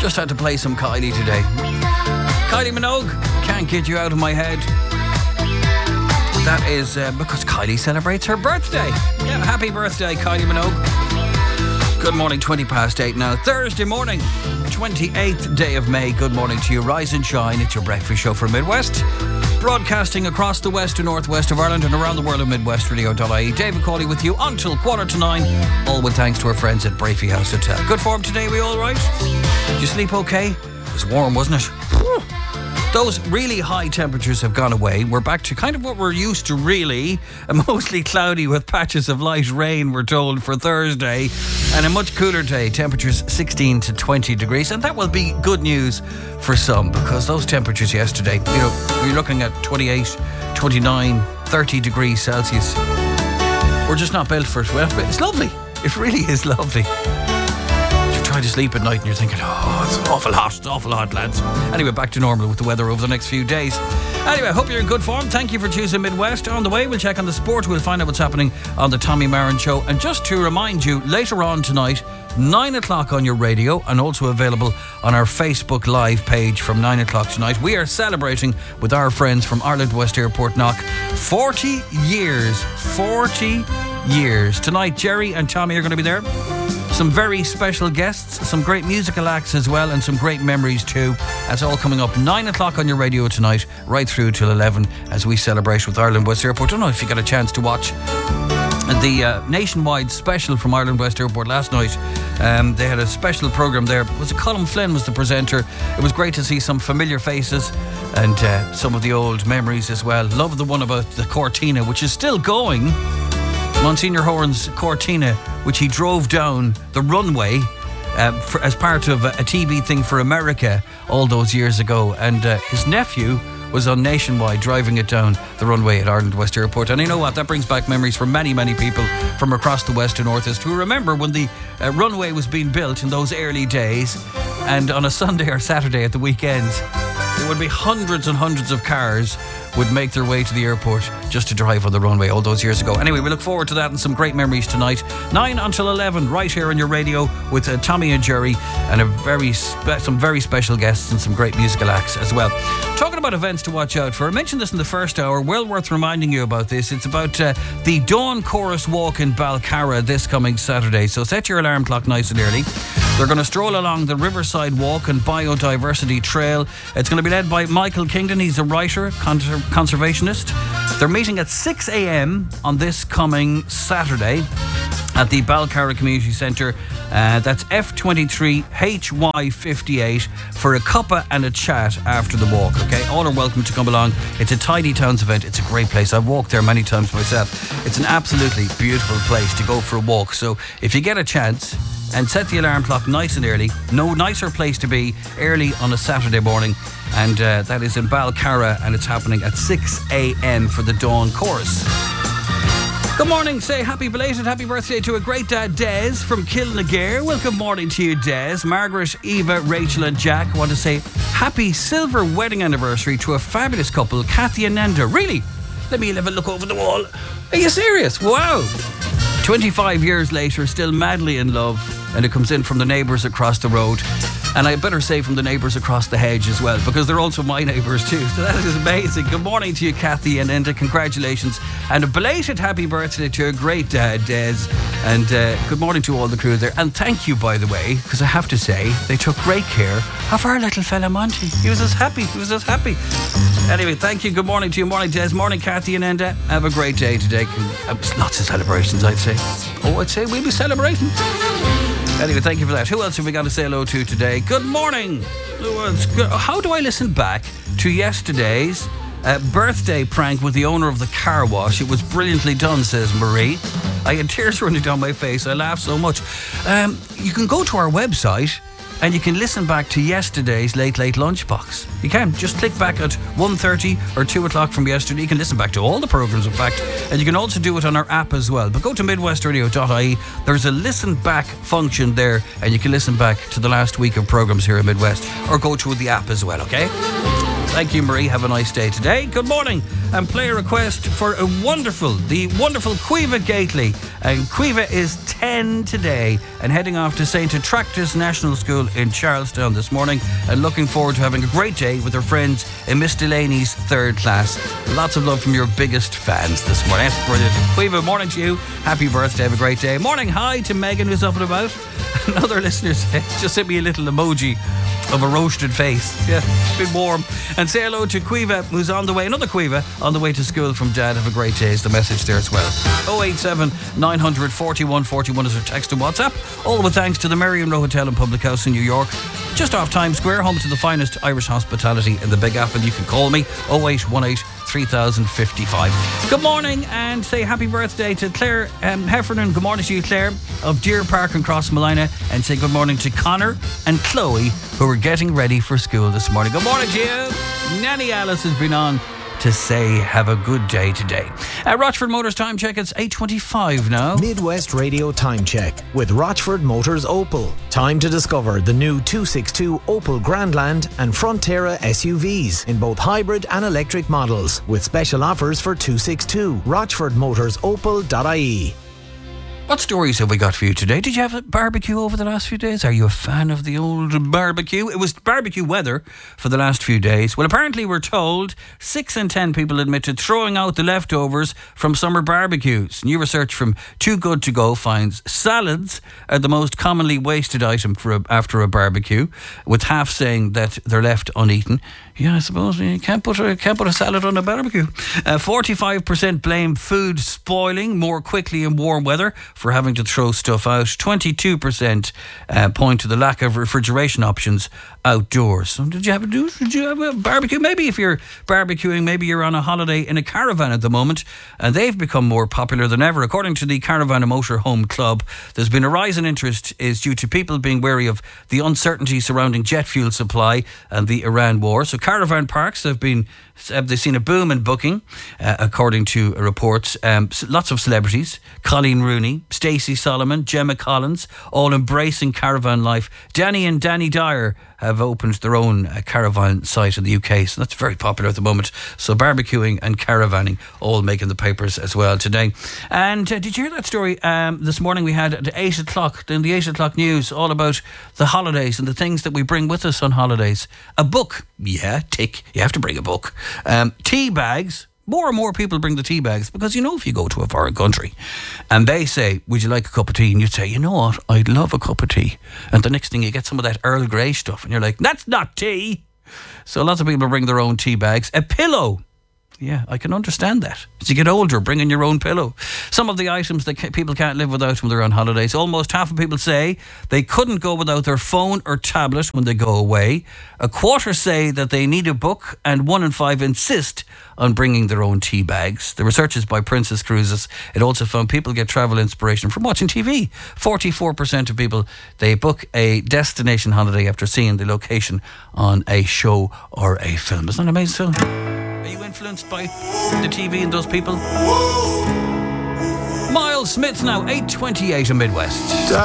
Just had to play some Kylie today. Kylie Minogue, Can't Get You Out of My Head. That is because Kylie celebrates her birthday. Yeah, happy birthday, Kylie Minogue. Good morning, 8:20 now. Thursday morning, 28th day of May. Good morning to you. Rise and shine. It's your breakfast show for Midwest. Broadcasting across the west and northwest of Ireland and around the world at midwestradio.ie. David Cawley with you until 8:45. All with thanks to our friends at Brafey House Hotel. Good form today, we all right? Did you sleep okay? It was warm, wasn't it? Those really high temperatures have gone away. We're back to kind of what we're used to, really. Mostly cloudy with patches of light rain, we're told, for Thursday. And a much cooler day, temperatures 16 to 20 degrees. And that will be good news for some, because those temperatures yesterday, we're looking at 28, 29, 30 degrees Celsius. We're just not built for it. Well, it's lovely. It really is lovely. Trying to sleep at night and you're thinking, it's awful hot, lads. Anyway, back to normal with the weather over the next few days. Anyway, hope you're in good form. Thank you for choosing Midwest. On the way, we'll check on the sport. We'll find out what's happening on the Tommy Marin Show. And just to remind you, later on tonight, 9 o'clock on your radio, and also available on our Facebook Live page from 9 o'clock tonight, we are celebrating with our friends from Ireland West Airport Knock 40 years. 40 years. Tonight, Jerry and Tommy are going to be there. Some very special guests, some great musical acts as well, and some great memories too. That's all coming up 9 o'clock on your radio tonight, right through till 11 as we celebrate with Ireland West Airport. I don't know if you got a chance to watch the nationwide special from Ireland West Airport last night. They had a special programme there. Was it Colin Flynn was the presenter? It was great to see some familiar faces and some of the old memories as well. Love the one about the Cortina, which is still going. Monsignor Horan's Cortina, which he drove down the runway as part of a TV thing for America all those years ago. And his nephew was on Nationwide driving it down the runway at Ireland West Airport. And you know what? That brings back memories for many, many people from across the west and northeast who remember when the runway was being built in those early days. And on a Sunday or Saturday at the weekends, there would be hundreds and hundreds of cars would make their way to the airport just to drive on the runway all those years ago. Anyway, we look forward to that and some great memories tonight. 9 until 11, right here on your radio with Tommy and Jerry and some very special guests and some great musical acts as well. Talking about events to watch out for, I mentioned this in the first hour, well worth reminding you about this. It's about the Dawn Chorus Walk in Balcarra this coming Saturday. So set your alarm clock nice and early. They're going to stroll along the Riverside Walk and Biodiversity Trail. It's going to be led by Michael Kingdon. He's a writer, conservationist. They're meeting at 6 a.m. on this coming Saturday at the Balcarra Community Centre. That's F23 HY58 for a cuppa and a chat after the walk, okay? All are welcome to come along. It's a Tidy Towns event. It's a great place. I've walked there many times myself. It's an absolutely beautiful place to go for a walk. So if you get a chance, and set the alarm clock nice and early. No nicer place to be early on a Saturday morning. And that is in Balcarra, and it's happening at 6 a.m. for the Dawn Chorus. Good morning. Say happy birthday to a great dad, Des from Kilnagare. Well, good morning to you, Des. Margaret, Eva, Rachel and Jack want to say happy silver wedding anniversary to a fabulous couple, Kathy and Nanda. Really? Let me have a look over the wall. Are you serious? Wow. 25 years later, still madly in love, and it comes in from the neighbours across the road. And I better say from the neighbours across the hedge as well, because they're also my neighbours too. So that is amazing. Good morning to you, Kathy and Enda. Congratulations. And a belated happy birthday to a great dad, Des. And good morning to all the crew there. And thank you, by the way, because I have to say, they took great care of our little fella, Monty. He was as happy. Anyway, thank you. Good morning to you. Morning, Des. Morning, Kathy and Enda. Have a great day today. Lots of celebrations, I'd say. I'd say we'll be celebrating. Anyway, thank you for that. Who else have we got to say hello to today? Good morning. How do I listen back to yesterday's birthday prank with the owner of the car wash? It was brilliantly done, says Marie. I had tears running down my face. I laughed so much. You can go to our website and you can listen back to yesterday's Late Lunchbox. You can just click back at 1:30 or 2 o'clock from yesterday. You can listen back to all the programmes, in fact, and you can also do it on our app as well. But go to midwestradio.ie. There's a listen back function there, and you can listen back to the last week of programmes here in Midwest, or go to the app as well, okay? Thank you, Marie. Have a nice day today. Good morning. and play a request for the wonderful Caoimhe Gately. And Caoimhe is 10 today and heading off to St. Attractus National School in Charlestown this morning and looking forward to having a great day with her friends in Miss Delaney's third class. Lots of love from your biggest fans this morning. That's brilliant. Caoimhe, morning to you. Happy birthday. Have a great day. Morning. Hi to Megan, who's up and about. Another listener just sent me a little emoji of a roasted face. Yeah, it's been warm. And say hello to Caoimhe, who's on the way. Another Caoimhe on the way to school from Dad. Have a great day is the message there as well. 087 900 41 41 is our text and WhatsApp. All with thanks to the Marion Row Hotel and Public House in New York, just off Times Square, home to the finest Irish hospitality in the Big Apple. You can call me 0818 3055. Good morning and say happy birthday to Claire Heffernan. Good morning to you, Claire, of Deer Park and Cross Malina, and say good morning to Connor and Chloe, who are getting ready for school this morning. Good morning to you. Nanny Alice has been on to say have a good day today. Rochford Motors time check, it's 8:25 now. Midwest Radio time check with Rochford Motors Opel. Time to discover the new 262 Opel Grandland and Frontera SUVs in both hybrid and electric models with special offers for 262. RochfordMotorsOpel.ie. What stories have we got for you today? Did you have a barbecue over the last few days? Are you a fan of the old barbecue? It was barbecue weather for the last few days. Well, apparently we're told 6 in 10 people admitted throwing out the leftovers from summer barbecues. New research from Too Good To Go finds salads are the most commonly wasted item after a barbecue, with half saying that they're left uneaten. Yeah, I suppose you can't put a salad on a barbecue. 45% blame food spoiling more quickly in warm weather for having to throw stuff out. 22% point to the lack of refrigeration options outdoors. So did you have a barbecue? Maybe if you're barbecuing, maybe you're on a holiday in a caravan at the moment, and they've become more popular than ever. According to the Caravan and Motorhome Club, there's been a rise in interest is due to people being wary of the uncertainty surrounding jet fuel supply and the Iran war. So caravan parks they've seen a boom in booking, according to reports. Lots of celebrities, Colleen Rooney, Stacey Solomon, Gemma Collins, all embracing caravan life. Danny and Danny Dyer have opened their own caravan site in the UK, so that's very popular at the moment. So barbecuing and caravanning all making the papers as well today. And did you hear that story this morning we had at 8 o'clock in the 8 o'clock news, all about the holidays and the things that we bring with us on holidays? A book, yeah, tick, you have to bring a book. Tea bags. More and more people bring the tea bags because, if you go to a foreign country and they say, would you like a cup of tea? And you say, you know what, I'd love a cup of tea. And the next thing you get some of that Earl Grey stuff and you're like, that's not tea. So lots of people bring their own tea bags. A pillow. Yeah, I can understand that. As you get older, bringing your own pillow. Some of the items that people can't live without when they're on holidays. Almost half of people say they couldn't go without their phone or tablet when they go away. A quarter say that they need a book, and 1 in 5 insist on bringing their own tea bags. The research is by Princess Cruises. It also found people get travel inspiration from watching TV. 44% of people, they book a destination holiday after seeing the location on a show or a film. Isn't that an amazing film? Are you influenced by the TV and those people? Miles Smith now, 8:28 in Midwest.